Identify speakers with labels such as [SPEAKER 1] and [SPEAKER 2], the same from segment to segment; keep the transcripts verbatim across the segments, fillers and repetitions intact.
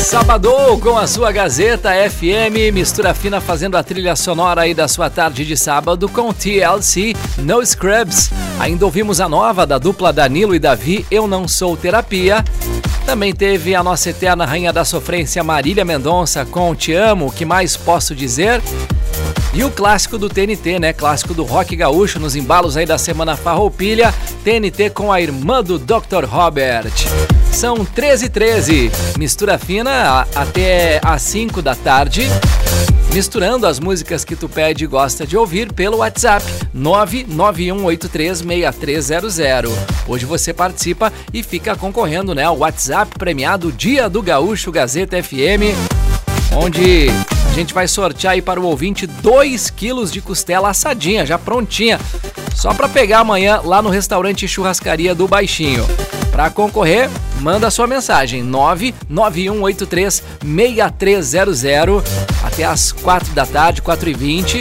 [SPEAKER 1] Sabadou com a sua Gazeta F M, mistura fina fazendo a trilha sonora aí da sua tarde de sábado com T L C, No Scrubs. Ainda ouvimos a nova da dupla Danilo e Davi, Eu Não Sou Terapia. Também teve a nossa eterna rainha da sofrência Marília Mendonça com Te Amo, O Que Mais Posso Dizer? E o clássico do T N T, né? Clássico do rock gaúcho nos embalos aí da Semana Farroupilha, T N T com a irmã do doutor Robert. São treze e treze, mistura fina até às cinco da tarde, misturando as músicas que tu pede e gosta de ouvir pelo WhatsApp nove nove um oito três seis três zero zero. Hoje você participa e fica concorrendo, né, ao WhatsApp premiado Dia do Gaúcho Gazeta F M, onde a gente vai sortear aí para o ouvinte dois quilos de costela assadinha, já prontinha, só para pegar amanhã lá no restaurante Churrascaria do Baixinho. Para concorrer, manda sua mensagem nove nove um oito três seis três zero zero até às quatro da tarde, quatro e vinte.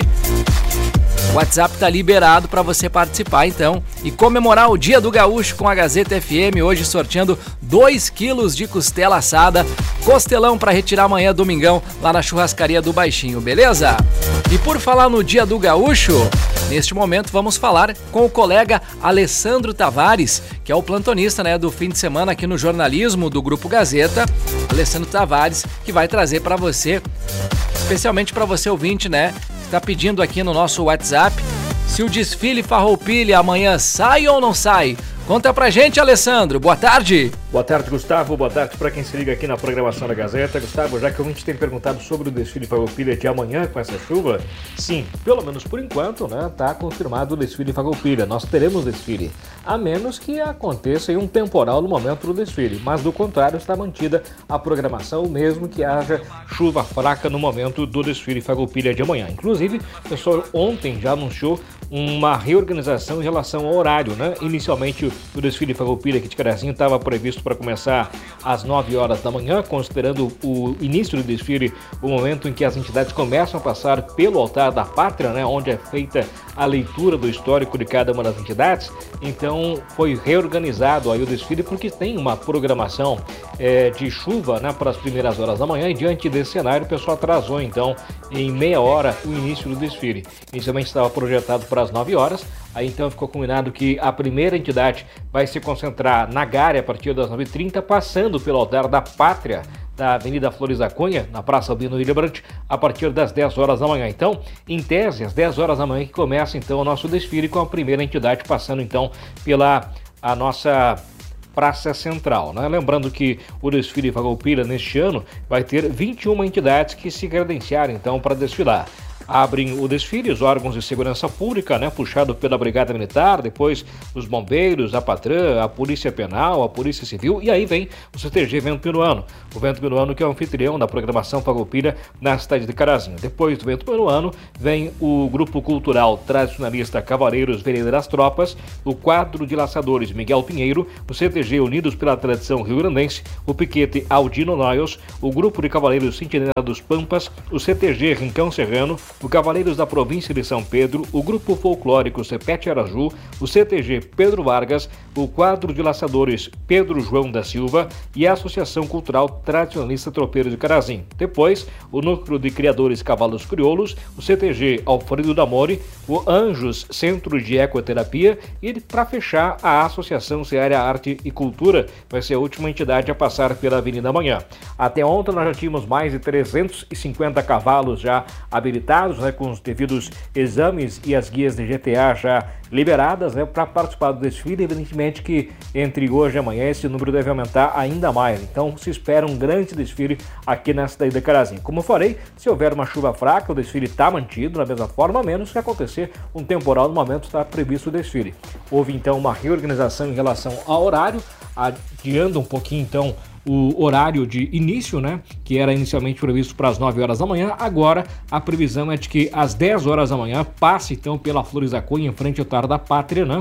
[SPEAKER 1] O WhatsApp tá liberado para você participar, então, e comemorar o Dia do Gaúcho com a Gazeta F M, hoje sorteando dois quilos de costela assada, costelão para retirar amanhã, domingão, lá na Churrascaria do Baixinho, beleza? E por falar no Dia do Gaúcho, neste momento vamos falar com o colega Alessandro Tavares, que é o plantonista, né, do fim de semana aqui no jornalismo do Grupo Gazeta. Alessandro Tavares, que vai trazer para você, especialmente para você ouvinte, né, está pedindo aqui no nosso WhatsApp, se o desfile Farroupilha amanhã sai ou não sai. Conta pra gente, Alessandro. Boa tarde.
[SPEAKER 2] Boa tarde, Gustavo. Boa tarde para quem se liga aqui na programação da Gazeta. Gustavo, já que a gente tem perguntado sobre o desfile Farroupilha de amanhã com essa chuva, sim, pelo menos por enquanto, né, tá confirmado o desfile Farroupilha. Nós teremos desfile, a menos que aconteça um temporal no momento do desfile, mas do contrário está mantida a programação, mesmo que haja chuva fraca no momento do desfile Farroupilha de amanhã. Inclusive, o pessoal ontem já anunciou uma reorganização em relação ao horário, né? Inicialmente o desfile Farroupilha aqui de Carazinho estava previsto para começar às nove horas da manhã, considerando o início do desfile, o momento em que as entidades começam a passar pelo altar da pátria, né? Onde é feita a leitura do histórico de cada uma das entidades. Então foi reorganizado aí o desfile porque tem uma programação é, de chuva, né, para as primeiras horas da manhã, e diante desse cenário o pessoal atrasou então em meia hora o início do desfile. Inicialmente estava projetado para as nove horas, aí então ficou combinado que a primeira entidade vai se concentrar na Gare a partir das nove e trinta, passando pelo altar da pátria da Avenida Flores da Cunha, na Praça Albino Hildebrand, a partir das dez horas da manhã. Então, em tese, às dez horas da manhã que começa então o nosso desfile, com a primeira entidade passando então pela a nossa Praça Central, né? Lembrando que o desfile Farroupilha neste ano vai ter vinte e uma entidades que se credenciarem então para desfilar. Abrem o desfile os órgãos de segurança pública, né, puxado pela Brigada Militar, depois os bombeiros, a Patran, a Polícia Penal, a Polícia Civil, e aí vem o C T G Vento Minuano. O Vento Minuano que é o anfitrião da programação Farroupilha na cidade de Carazinho. Depois do Vento Minuano vem o Grupo Cultural Tradicionalista Cavaleiros Veredas das Tropas, o quadro de laçadores Miguel Pinheiro, o C T G Unidos pela Tradição Rio-Grandense, o Piquete Aldino Noyos, o Grupo de Cavaleiros Sentinela dos Pampas, o C T G Rincão Serrano, o Cavaleiros da Província de São Pedro, o Grupo Folclórico Cepete Araju, o C T G Pedro Vargas, o quadro de laçadores Pedro João da Silva e a Associação Cultural Tradicionalista Tropeiro de Carazinho. Depois, o Núcleo de Criadores Cavalos Crioulos, o C T G Alfredo Damori, o Anjos Centro de Ecoterapia e, para fechar, a Associação Ceará Arte e Cultura vai ser a última entidade a passar pela Avenida Amanhã. Até ontem nós já tínhamos mais de trezentos e cinquenta cavalos já habilitados, né, com os devidos exames e as guias de G T A já liberadas, né, para participar do desfile. Evidentemente que entre hoje e amanhã esse número deve aumentar ainda mais. Então se espera um grande desfile aqui na cidade de Carazinho. Como eu falei, se houver uma chuva fraca, o desfile está mantido da mesma forma, a menos que acontecer um temporal no momento está previsto o desfile. Houve então uma reorganização em relação ao horário, adiando um pouquinho então o horário de início, né, que era inicialmente previsto para as nove horas da manhã. Agora a previsão é de que às dez horas da manhã passe então pela Flores da Cunha, em frente ao altar da Pátria, né,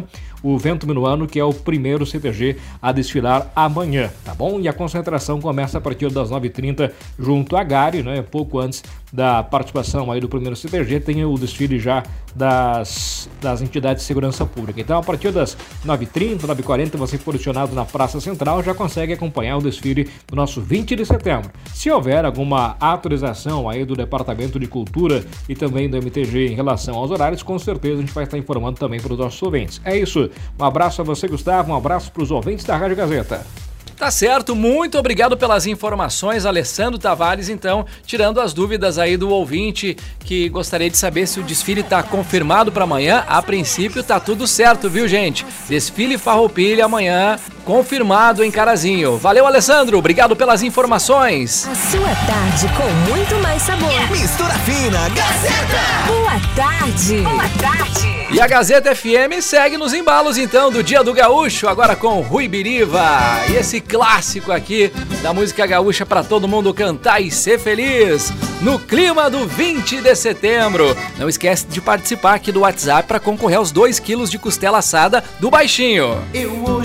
[SPEAKER 2] o Vento Minuano, que é o primeiro C T G a desfilar amanhã, tá bom? E a concentração começa a partir das nove e trinta junto à Gare, né? Pouco antes da participação aí do primeiro C T G, tem o desfile já das, das entidades de segurança pública. Então, a partir das nove e trinta, nove e quarenta, você posicionado na Praça Central já consegue acompanhar o desfile do nosso vinte de setembro. Se houver alguma atualização aí do Departamento de Cultura e também do M T G em relação aos horários, com certeza a gente vai estar informando também para os nossos ouvintes. É isso. Um abraço a você, Gustavo. Um abraço para os ouvintes da Rádio Gazeta.
[SPEAKER 1] Tá certo, muito obrigado pelas informações, Alessandro Tavares, então, tirando as dúvidas aí do ouvinte que gostaria de saber se o desfile tá confirmado para amanhã. A princípio tá tudo certo, viu, gente? Desfile Farroupilha amanhã, confirmado em Carazinho. Valeu, Alessandro, obrigado pelas informações.
[SPEAKER 3] A sua tarde com muito mais sabor.
[SPEAKER 4] Mistura Fina, Gazeta.
[SPEAKER 3] Boa tarde. Boa tarde.
[SPEAKER 1] E a Gazeta F M segue nos embalos, então, do Dia do Gaúcho, agora com Rui Biriva. E esse clássico aqui da música gaúcha para todo mundo cantar e ser feliz, no clima do vinte de setembro. Não esquece de participar aqui do WhatsApp para concorrer aos dois quilos de costela assada do Baixinho.
[SPEAKER 4] Eu